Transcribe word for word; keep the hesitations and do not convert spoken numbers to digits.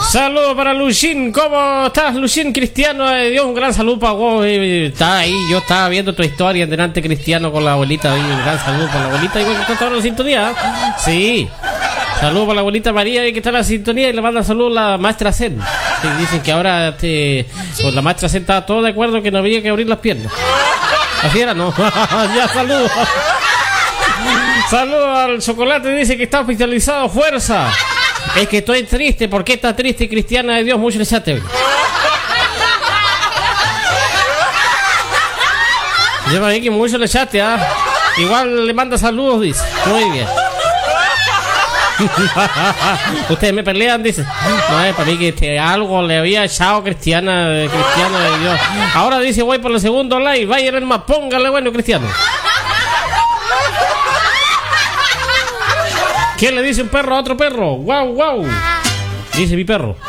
Saludos para Luchín. ¿Cómo estás, Luchín? Cristiano de Dios, un gran saludo para vos. Está ahí, yo estaba viendo tu historia en delante Cristiano con la abuelita. Un gran saludo para la abuelita. Igual que está en la sintonía. Sí. Saludos para la abuelita María, que está en la sintonía. Y le manda saludos a la maestra Zen. Que dicen que ahora este, pues la maestra Zen estaba todo de acuerdo que no había que abrir las piernas. Así era, ¿no? Ya, saludos. Saludos al chocolate. Dice que está oficializado. Fuerza. Es que estoy triste. ¿Por qué está triste, Cristiana de Dios? Mucho en el chat. Lleva ahí que mucho en el chat, ¿ah? Igual le manda saludos, dice. Muy bien. Ustedes me pelean, dice. No, es para mí que este, algo le había echado Cristiana, Cristiana de Dios. Ahora dice, voy por el segundo live. Vaya, hermano, póngale bueno, Cristiano. ¿Quién le dice un perro a otro perro? ¡Guau, guau! Dice mi perro.